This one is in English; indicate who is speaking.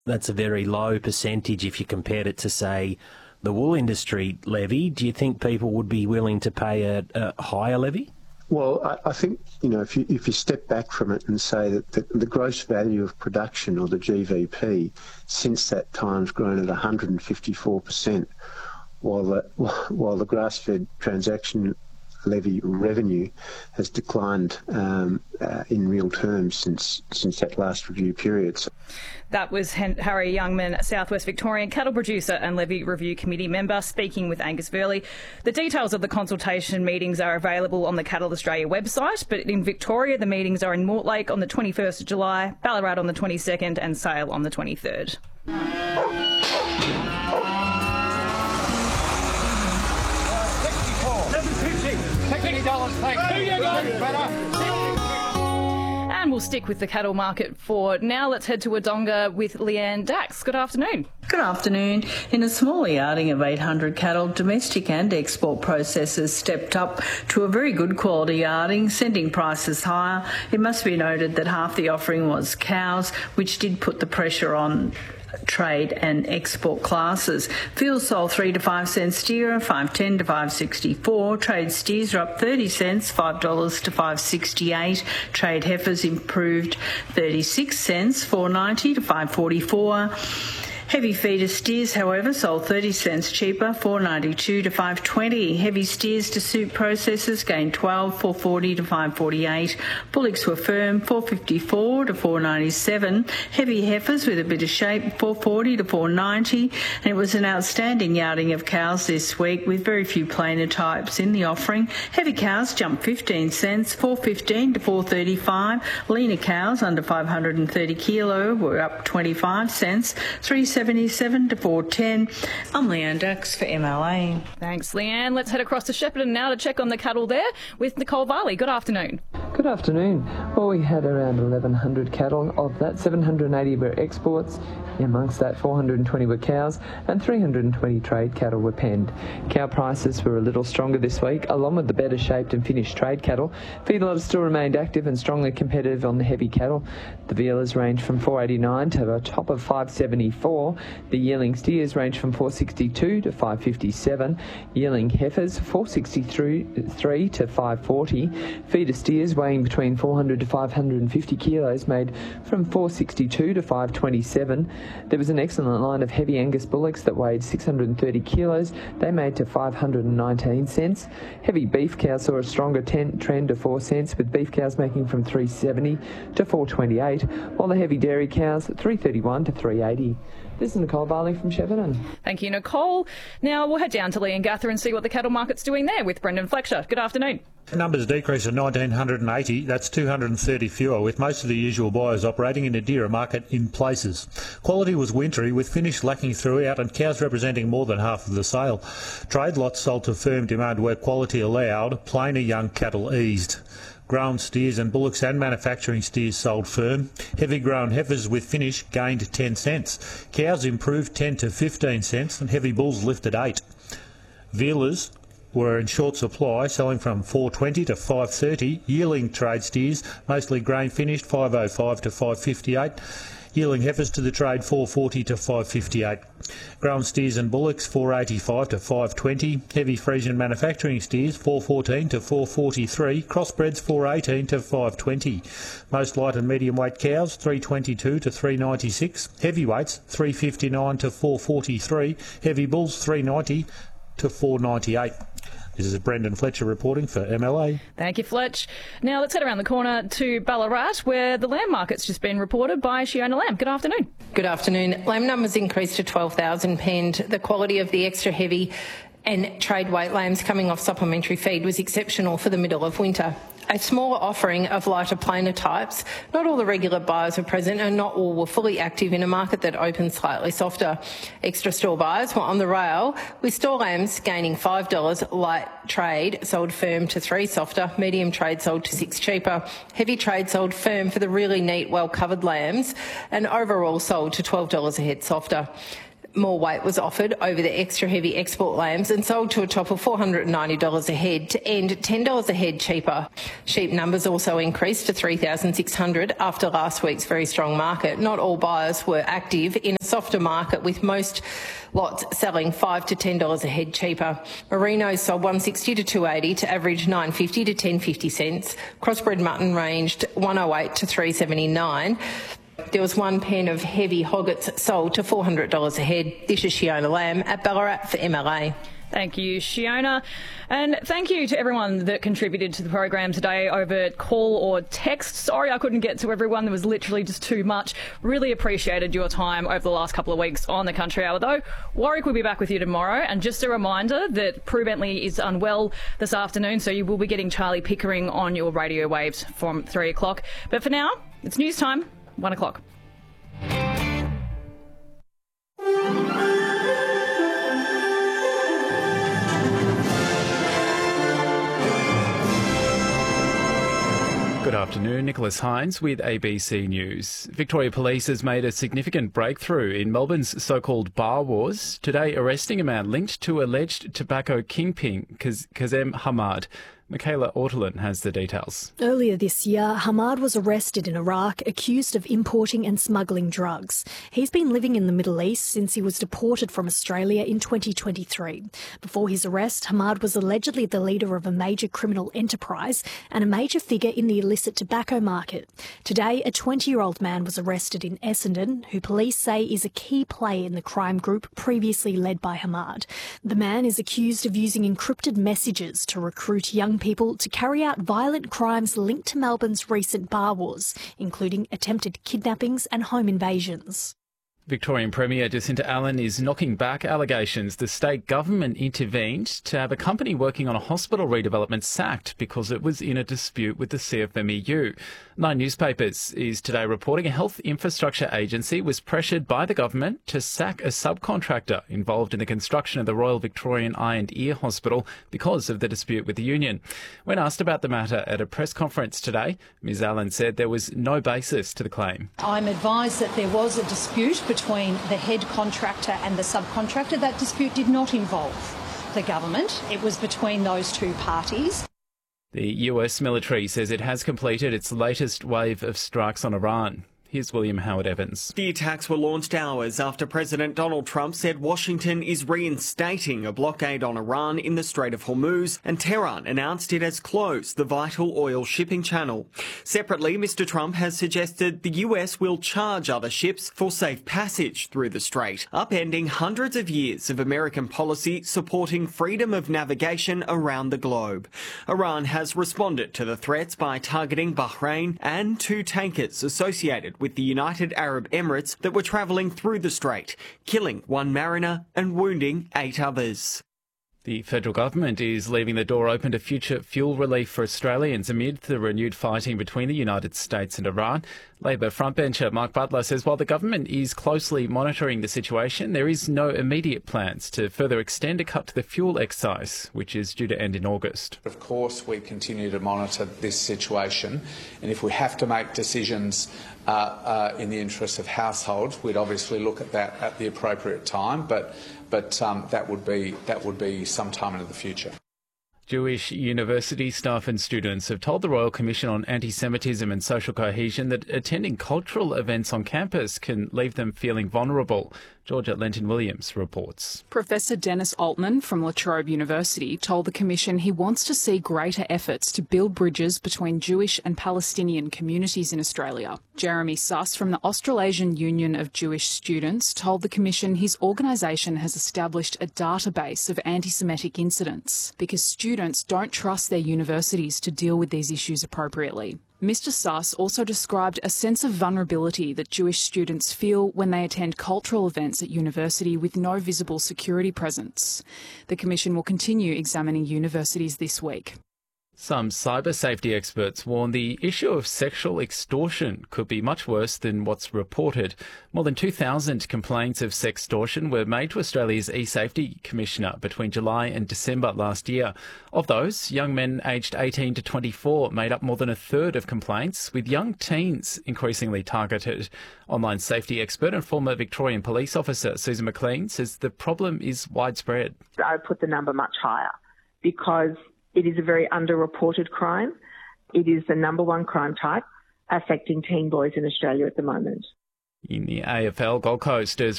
Speaker 1: That's a very low percentage if you compared it to, say, the wool industry levy. Do you think people would be willing to pay a higher levy?
Speaker 2: Well, I think, if you step back from it and say that the gross value of production, or the GVP, since that time has grown at 154%, while the grass-fed transaction levy revenue has declined in real terms since that last review period.
Speaker 3: That was Harry Youngman, Southwest Victorian cattle producer and Levy Review Committee member, speaking with Angus Verley. The details of the consultation meetings are available on the Cattle Australia website, but in Victoria the meetings are in Mortlake on the 21st of July, Ballarat on the 22nd and Sale on the 23rd. And we'll stick with the cattle market for now. Let's head to Wodonga with Leanne Dax. Good afternoon.
Speaker 4: Good afternoon. In a small yarding of 800 cattle, domestic and export processors stepped up to a very good quality yarding, sending prices higher. It must be noted that half the offering was cows, which did put the pressure on trade and export classes. Fuel sold 3 to 5 cents steer, 5.10 to 5.64. Trade steers are up 30 cents, $5 to 5.68. Trade heifers improved 36 cents, 4.90 to 5.44. Heavy feeder steers, however, sold 30 cents cheaper, 4.92 to 5.20. Heavy steers to suit processors gained 12, 4.40 to 5.48. Bullocks were firm, 4.54 to 4.97. Heavy heifers with a bit of shape, 4.40 to 4.90. And it was an outstanding yarding of cows this week, with very few plainer types in the offering. Heavy cows jumped 15 cents, 4.15 to 4.35. Leaner cows under 530 kilo were up 25 cents, 3.77 to 4.10. I'm Leanne Dax for MLA.
Speaker 3: Thanks, Leanne. Let's head across to Shepparton now to check on the cattle there with Nicole Varley. Good afternoon.
Speaker 5: Good afternoon. Well, we had around 1,100 cattle. Of that, 780 were exports. Amongst that, 420 were cows and 320 trade cattle were penned. Cow prices were a little stronger this week, along with the better shaped and finished trade cattle. Feedlots still remained active and strongly competitive on the heavy cattle. The vealers ranged from 4.89 to a top of 5.74. The yearling steers ranged from 4.62 to 5.57. Yearling heifers 4.63 to 5.40. Feeder steers weighing between 400 to 550 kilos made from 4.62 to 5.27. There was an excellent line of heavy Angus bullocks that weighed 630 kilos. They made to 519 cents. Heavy beef cows saw a stronger trend of 4 cents, with beef cows making from 3.70 to 4.28, while the heavy dairy cows 3.31 to 3.80. This is Nicole Varley from Shepparton.
Speaker 3: Thank you, Nicole. Now we'll head down to Leongatha and see what the cattle market's doing there with Brendan Fletcher. Good afternoon.
Speaker 6: Numbers decreased to 1,980, that's 230 fewer, with most of the usual buyers operating in a dearer market in places. Quality was wintry, with finish lacking throughout and cows representing more than half of the sale. Trade lots sold to firm demand where quality allowed, plainer young cattle eased. Grown steers and bullocks and manufacturing steers sold firm. Heavy grown heifers with finish gained 10 cents. Cows improved 10 to 15 cents and heavy bulls lifted 8. Vealers were in short supply, selling from 4.20 to 5.30. Yearling trade steers, mostly grain finished, 5.05 to 5.58. Yearling heifers to the trade, 4.40 to 5.58. Grown steers and bullocks, 4.85 to 5.20. Heavy Friesian manufacturing steers, 4.14 to 4.43. Crossbreds, 4.18 to 5.20. Most light and medium weight cows, 3.22 to 3.96. Heavyweights, 3.59 to 4.43. Heavy bulls, 3.90 to 4.98. This is Brendan Fletcher reporting for MLA.
Speaker 3: Thank you, Fletch. Now let's head around the corner to Ballarat, where the lamb market's just been reported by Shiona Lamb. Good afternoon.
Speaker 7: Good afternoon. Lamb numbers increased to 12,000 penned. The quality of the extra heavy and trade weight lambs coming off supplementary feed was exceptional for the middle of winter. A smaller offering of lighter plainer types. Not all the regular buyers were present and not all were fully active in a market that opened slightly softer. Extra store buyers were on the rail, with store lambs gaining $5, light trade sold firm to 3 softer, medium trade sold to 6 cheaper, heavy trade sold firm for the really neat, well-covered lambs, and overall sold to $12 a head softer. More weight was offered over the extra heavy export lambs and sold to a top of $490 a head to end $10 a head cheaper. Sheep numbers also increased to 3,600 after last week's very strong market. Not all buyers were active in a softer market, with most lots selling $5 to $10 a head cheaper. Merinos sold $160 to $280 to average $9.50 to $10.50 cents. Crossbred mutton ranged $108 to $379. There was one pen of heavy hoggets sold to $400 a head. This is Shiona Lamb at Ballarat for MLA.
Speaker 3: Thank you, Shiona. And thank you to everyone that contributed to the program today over call or text. Sorry I couldn't get to everyone. There was literally just too much. Really appreciated your time over the last couple of weeks on the Country Hour, though. Warwick will be back with you tomorrow. And just a reminder that Prue Bentley is unwell this afternoon, so you will be getting Charlie Pickering on your radio waves from 3 o'clock. But for now, it's news time, 1 o'clock.
Speaker 8: Good afternoon, Nicholas Hines with ABC News. Victoria Police has made a significant breakthrough in Melbourne's so-called bar wars, today arresting a man linked to alleged tobacco kingpin Kazem Hamad. Michaela Ortolin has the details.
Speaker 9: Earlier this year, Hamad was arrested in Iraq, accused of importing and smuggling drugs. He's been living in the Middle East since he was deported from Australia in 2023. Before his arrest, Hamad was allegedly the leader of a major criminal enterprise and a major figure in the illicit tobacco market. Today, a 20-year-old man was arrested in Essendon, who police say is a key player in the crime group previously led by Hamad. The man is accused of using encrypted messages to recruit young people to carry out violent crimes linked to Melbourne's recent bar wars, including attempted kidnappings and home invasions.
Speaker 8: Victorian Premier Jacinta Allen is knocking back allegations the state government intervened to have a company working on a hospital redevelopment sacked because it was in a dispute with the CFMEU. Nine Newspapers is today reporting a health infrastructure agency was pressured by the government to sack a subcontractor involved in the construction of the Royal Victorian Eye and Ear Hospital because of the dispute with the union. When asked about the matter at a press conference today, Ms Allen said there was no basis to the claim.
Speaker 10: I'm advised that there was a dispute between the head contractor and the subcontractor. That dispute did not involve the government. It was between those two parties.
Speaker 8: The US military says it has completed its latest wave of strikes on Iran. Here's William Howard Evans.
Speaker 11: The attacks were launched hours after President Donald Trump said Washington is reinstating a blockade on Iran in the Strait of Hormuz, and Tehran announced it has closed the vital oil shipping channel. Separately, Mr. Trump has suggested the US will charge other ships for safe passage through the strait, upending hundreds of years of American policy supporting freedom of navigation around the globe. Iran has responded to the threats by targeting Bahrain and two tankers associated with the United Arab Emirates that were travelling through the strait, killing one mariner and wounding 8 others.
Speaker 8: The federal government is leaving the door open to future fuel relief for Australians amid the renewed fighting between the United States and Iran. Labor frontbencher Mark Butler says while the government is closely monitoring the situation, there is no immediate plans to further extend a cut to the fuel excise, which is due to end in August.
Speaker 12: Of course, we continue to monitor this situation, and if we have to make decisions in the interest of households, we'd obviously look at that at the appropriate time, but that would be some time into the future.
Speaker 8: Jewish university staff and students have told the Royal Commission on Anti-Semitism and Social Cohesion that attending cultural events on campus can leave them feeling vulnerable. Georgia Lenton-Williams reports.
Speaker 13: Professor Dennis Altman from La Trobe University told the Commission he wants to see greater efforts to build bridges between Jewish and Palestinian communities in Australia. Jeremy Suss from the Australasian Union of Jewish Students told the Commission his organisation has established a database of anti-Semitic incidents because students don't trust their universities to deal with these issues appropriately. Mr Suss also described a sense of vulnerability that Jewish students feel when they attend cultural events at university with no visible security presence. The Commission will continue examining universities this week.
Speaker 8: Some cyber safety experts warn the issue of sexual extortion could be much worse than what's reported. More than 2,000 complaints of sextortion were made to Australia's e-Safety Commissioner between July and December last year. Of those, young men aged 18 to 24 made up more than a third of complaints, with young teens increasingly targeted. Online safety expert and former Victorian police officer Susan McLean says the problem is widespread.
Speaker 14: I would put the number much higher because it is a very underreported crime. It is the number one crime type affecting teen boys in Australia at the moment.
Speaker 8: In the AFL, Gold Coast has